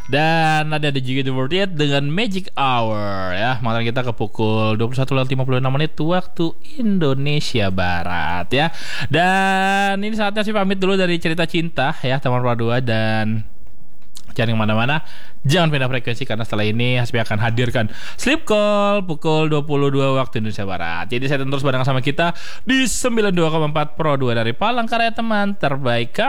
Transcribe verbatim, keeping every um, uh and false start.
Dan ada ada juga The World Yet dengan Magic Hour ya. Malam kita ke pukul dua puluh satu lewat lima puluh enam menit waktu Indonesia Barat ya. Dan ini saatnya sih pamit dulu dari cerita cinta ya teman dua. Dan jangan kemana-mana, jangan pindah frekuensi karena setelah ini Hasbi akan hadirkan Sleep Call pukul dua puluh dua waktu Indonesia Barat. Jadi saya terus bareng sama kita di sembilan puluh dua koma empat Pro dua dari Palangkaraya, teman terbaik.